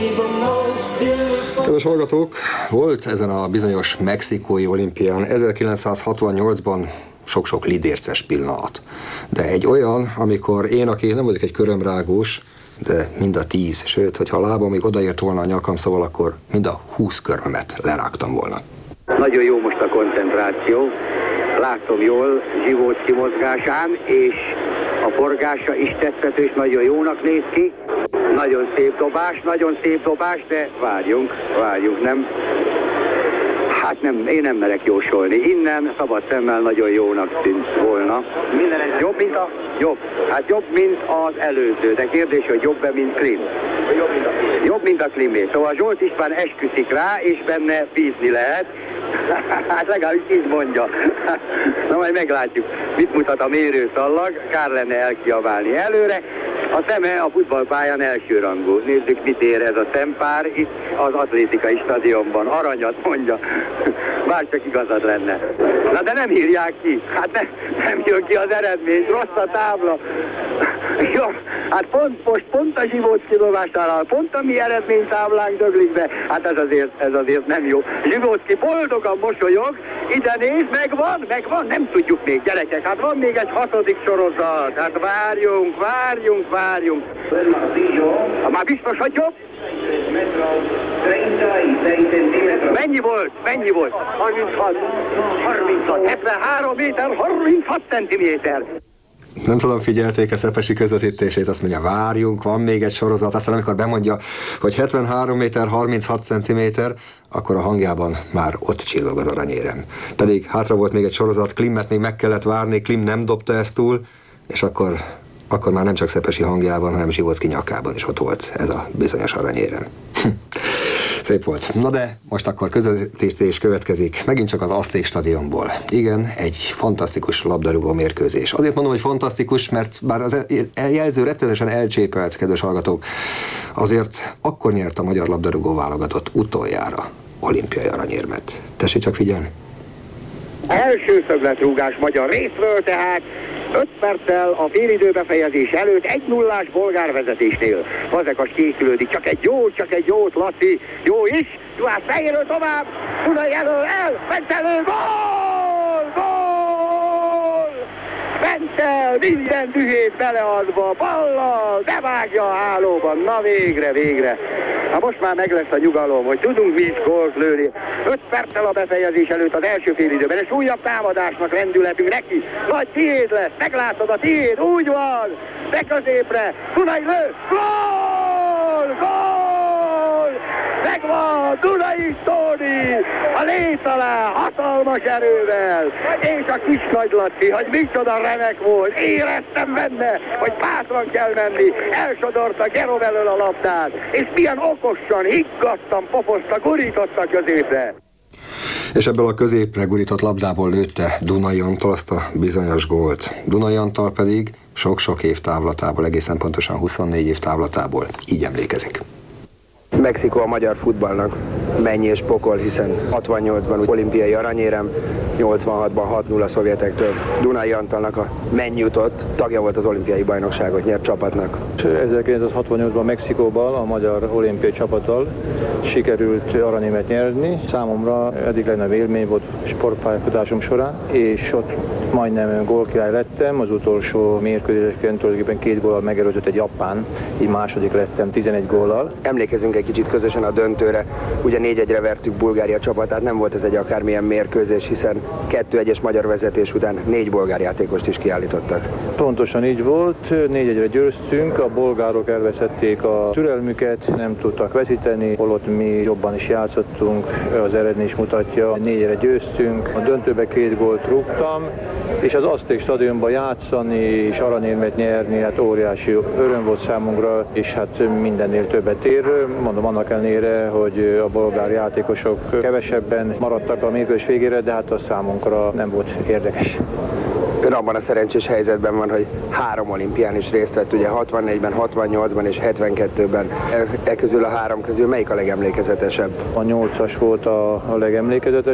Kedves hallgatók, volt ezen a bizonyos mexikói olimpián 1968-ban sok-sok lidérces pillanat. De egy olyan, amikor én, aki nem vagyok egy körömrágós, de mind a 10, sőt, hogyha a lábamig odaért volna a nyakam, szóval akkor mind a 20 körömet lerágtam volna. Nagyon jó most a koncentráció. Látom jól Zsivóczky mozgásán, és a forgása is tetszető, és nagyon jónak néz ki. Nagyon szép dobás, de várjunk, nem? Hát nem, én nem merek jósolni. Innen szabad szemmel nagyon jónak tűnt volna. Jobb, mint az előző, de kérdés, hogy jobb-e, mint Klim? Jobb, mint a Klimé. Szóval Zsolt István esküszik rá, és benne bízni lehet. Hát legalábbis így mondja. Na majd meglátjuk, mit mutat a mérőszallag, kár lenne elkiabálni előre. A szeme a futballpályán elsőrangú. Nézzük, mit ér ez a szempár itt az atlétikai stadionban. Aranyat mondja, bár csak igazad lenne. Na de nem írják ki, hát nem jön ki az eredmény, rossz a tábla. Jó, hát pont a Zsivóczky dobásánál, pont a mi eredménytáblánk döglik be. Hát ez azért nem jó. Zsivóczky boldogan mosolyog, ide néz, megvan, nem tudjuk még, gyerekek, hát van még egy 6. sorozat. Hát várjunk. Már biztos, hogy jobb? Mennyi volt? 36, 73 méter, 36 centiméter. Nem tudom, figyelték-e Szepesi közvetítését, azt mondja, várjunk, van még egy sorozat, aztán amikor bemondja, hogy 73 méter, 36 centiméter, akkor a hangjában már ott csillog az aranyérem. Pedig hátra volt még egy sorozat, Klimmet még meg kellett várni, Klim nem dobta ezt túl, és akkor már nem csak Szepesi hangjában, hanem Zsivóczky nyakában is ott volt ez a bizonyos aranyérem. Szép volt. Na de most akkor közvetítés következik, megint csak az Azték stadionból. Igen, egy fantasztikus labdarúgó mérkőzés. Azért mondom, hogy fantasztikus, mert bár az jelző rettenetesen elcsépelt, kedves hallgatók, azért akkor nyert a magyar labdarúgó válogatott utoljára olimpiai aranyérmet. Tessék csak figyelni. Első szögletrúgás magyar részről, tehát 5 perccel a félidő befejezés előtt 1-0-ás bolgár vezetésnél. Fazekas készülődik, csak egy jót, Laci, jó is, Juhász fejéről tovább, Dunai elől Bentelő, gól! Bentel minden dühét beleadva, ballal, de vágja a hálóban, na végre. Hát most már meg lesz a nyugalom, hogy tudunk mi is gólt lőni. 5 perccel a befejezés előtt az első félidőben, és újabb támadásnak lendületünk neki. Nagy tiéd lesz, meglátod a tiéd, úgy van, de középre, Dunai lő, gól! Megvan, Dunai Tóni, a lét alá, hatalmas erővel, és a Kisnagy Laci, hogy micsoda remek volt, éreztem benne, hogy bátran kell menni, elsodorta Gerom elől a labdát, és milyen okosan, higgadtan pofozta, gurította középre. És ebből a középre gurított labdából lőtte Dunai Antal azt a bizonyos gólt. Dunai Antal pedig sok-sok év távlatából, egészen pontosan 24 év távlatából így emlékezik. Mexikó a magyar futballnak mennyi és pokol, hiszen 68-ban olimpiai aranyérem, 86-ban 6-0 a szovjetektől. Dunai Antalnak a mennyi jutott, tagja volt az olimpiai bajnokságot nyert csapatnak. 1968-ban Mexikóban a magyar olimpiai csapattal sikerült aranyérmet nyerni. Számomra eddig legnagyobb élmény volt sportpályafutásom során, és ott majdnem gólkirály lettem, az utolsó mérkőzéseken tulajdonképpen 2 góllal megelőzött egy japán, így második lettem 11 góllal. Emlékezünk egy kicsit közösen a döntőre, ugye 4-1-re vertük Bulgária csapatát, nem volt ez egy akármilyen mérkőzés, hiszen 2-1-es magyar vezetés után 4 bolgár játékost is kiállítottak. Pontosan így volt, 4-1-re győztünk, a bolgárok elveszették a türelmüket, nem tudtak veszíteni, holott mi jobban is játszottunk, az eredmény is mutatja, 4-re győztünk, a döntőbe 2 gólt rúgtam, és az Azték stadionban játszani és aranyérmet nyerni, hát óriási öröm volt számunkra, és hát mindennél többet ér. Mondom, annak ellenére, hogy a bolgár játékosok kevesebben maradtak a mérkőzés végére, de hát a számunkra nem volt érdekes. Ön abban a szerencsés helyzetben van, hogy 3 olimpián is részt vett, ugye 64-ben, 68-ban és 72-ben. E közül a 3 közül melyik a legemlékezetesebb? A 8-as volt a legemlékezetesebb.